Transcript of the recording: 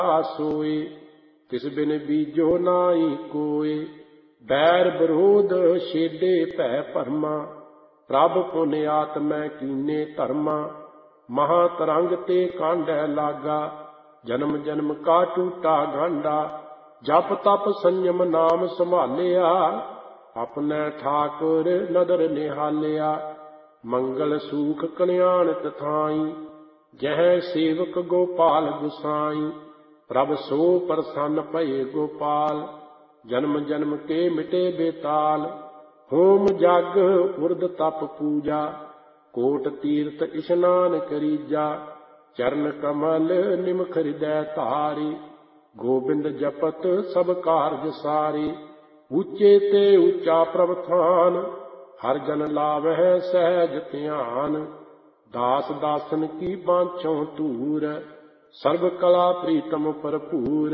सोए तिस बिन बीजो नाई कोय। बैर विरोध छेदे भै भरमा प्रभ पुन आत्मै कीने धर्मा। महा तरंग ते कांढै लागा जन्म जन्म का टूटा गांडा। जप तप संयम नाम संभालिया अपने ठाकुर नदर निहालिया। मंगल सूख कल्याण तथाई जह सेवक गोपाल गुसाई। प्रभ सो प्रसन्न भये गोपाल जन्म जन्म के मिटे बेताल। होम जग उर्द तप पूजा कोट तीर्थ इशनान करीजा। चरण कमल निमख हृदय धारी गोबिंद जपत सब कारज सारी। ऊंचे ते ऊंचा प्रभथान हर जन लावह सहज ध्यान। दास दासन की बाँछों तूर सर्व कला प्रीतम भरपूर।